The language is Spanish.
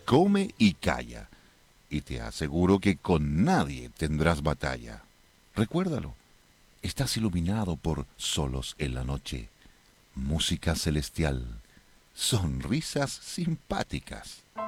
come y calla, y te aseguro que con nadie tendrás batalla. Recuérdalo, estás iluminado por solos en la noche, música celestial, sonrisas simpáticas.